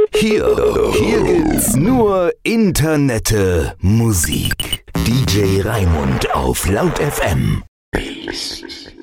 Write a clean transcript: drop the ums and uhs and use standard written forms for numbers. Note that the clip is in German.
Hier gibt's nur Internette Musik. DJ Raimund auf Laut FM. Peace.